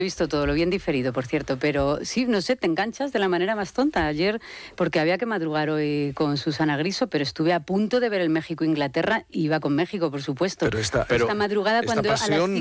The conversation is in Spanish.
He visto todo, lo bien diferido, por cierto, pero sí, no sé, te enganchas de la manera más tonta. Ayer, porque había que madrugar hoy con Susana Griso, pero estuve a punto de ver el México-Inglaterra, iba con México, por supuesto. Pero esta madrugada, cuando a las pasión